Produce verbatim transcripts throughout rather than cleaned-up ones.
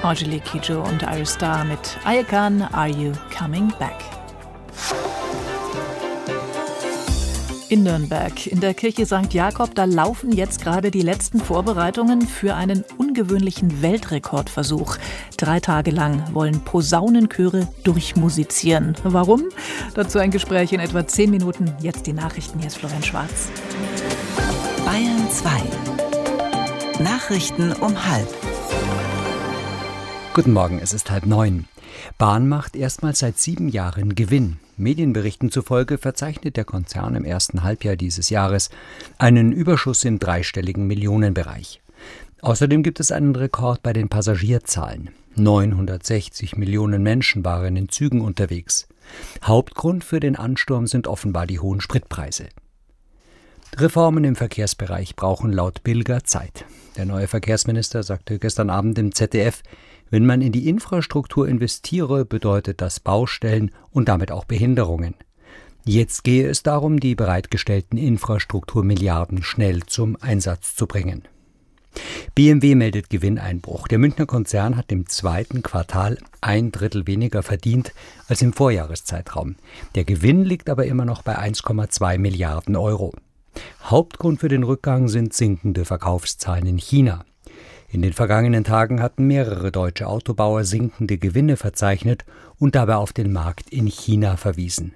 Angelique Kidjo und Iris Star mit Ayakan, Are You Coming Back? In Nürnberg, in der Kirche Sankt Jakob, da laufen jetzt gerade die letzten Vorbereitungen für einen ungewöhnlichen Weltrekordversuch. Drei Tage lang wollen Posaunenchöre durchmusizieren. Warum? Dazu ein Gespräch in etwa zehn Minuten. Jetzt die Nachrichten. Hier ist Florian Schwarz. Bayern zwei. Nachrichten um halb. Guten Morgen, es ist halb neun. Bahn macht erstmals seit sieben Jahren Gewinn. Medienberichten zufolge verzeichnet der Konzern im ersten Halbjahr dieses Jahres einen Überschuss im dreistelligen Millionenbereich. Außerdem gibt es einen Rekord bei den Passagierzahlen. neunhundertsechzig Millionen Menschen waren in Zügen unterwegs. Hauptgrund für den Ansturm sind offenbar die hohen Spritpreise. Reformen im Verkehrsbereich brauchen laut Bilger Zeit. Der neue Verkehrsminister sagte gestern Abend im Z D F, wenn man in die Infrastruktur investiere, bedeutet das Baustellen und damit auch Behinderungen. Jetzt gehe es darum, die bereitgestellten Infrastrukturmilliarden schnell zum Einsatz zu bringen. B M W meldet Gewinneinbruch. Der Münchner Konzern hat im zweiten Quartal ein Drittel weniger verdient als im Vorjahreszeitraum. Der Gewinn liegt aber immer noch bei eins Komma zwei Milliarden Euro. Hauptgrund für den Rückgang sind sinkende Verkaufszahlen in China. In den vergangenen Tagen hatten mehrere deutsche Autobauer sinkende Gewinne verzeichnet und dabei auf den Markt in China verwiesen.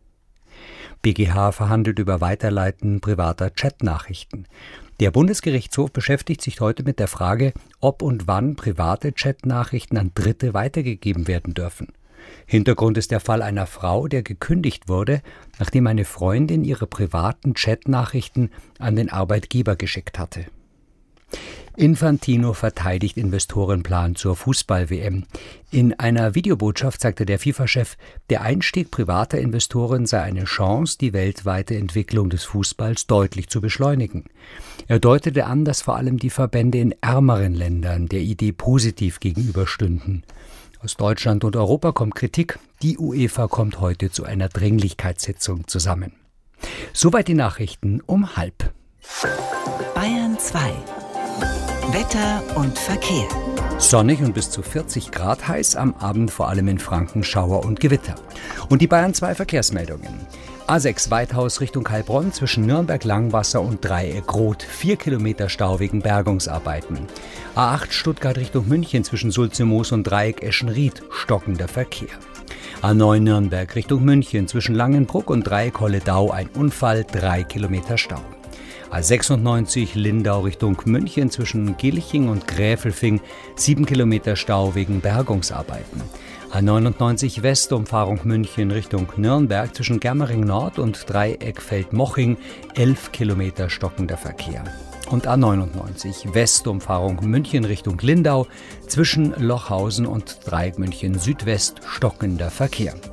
B G H verhandelt über Weiterleiten privater Chatnachrichten. Der Bundesgerichtshof beschäftigt sich heute mit der Frage, ob und wann private Chatnachrichten an Dritte weitergegeben werden dürfen. Hintergrund ist der Fall einer Frau, der gekündigt wurde, nachdem eine Freundin ihre privaten Chatnachrichten an den Arbeitgeber geschickt hatte. Infantino verteidigt Investorenplan zur Fußball-W M. In einer Videobotschaft sagte der FIFA-Chef, der Einstieg privater Investoren sei eine Chance, die weltweite Entwicklung des Fußballs deutlich zu beschleunigen. Er deutete an, dass vor allem die Verbände in ärmeren Ländern der Idee positiv gegenüberstünden. Aus Deutschland und Europa kommt Kritik. Die UEFA kommt heute zu einer Dringlichkeitssitzung zusammen. Soweit die Nachrichten um halb. Bayern zwei. Wetter und Verkehr. Sonnig und bis zu vierzig Grad heiß, am Abend vor allem in Franken Schauer und Gewitter. Und die Bayern zwei Verkehrsmeldungen. A sechs Weithaus Richtung Heilbronn zwischen Nürnberg-Langwasser und Dreieck-Rot. Vier Kilometer Stau wegen Bergungsarbeiten. A acht Stuttgart Richtung München zwischen Sulzemoos und Dreieck-Eschenried. Stockender Verkehr. A neun Nürnberg Richtung München zwischen Langenbruck und Dreieck-Holledau. Ein Unfall, drei Kilometer Stau. A sechsundneunzig Lindau Richtung München zwischen Gilching und Gräfelfing, sieben Kilometer Stau wegen Bergungsarbeiten. A neunundneunzig West Umfahrung München Richtung Nürnberg zwischen Germering Nord und Dreieck Feldmoching, elf Kilometer stockender Verkehr. Und A neunundneunzig West Umfahrung München Richtung Lindau zwischen Lochhausen und Dreieck München Südwest stockender Verkehr.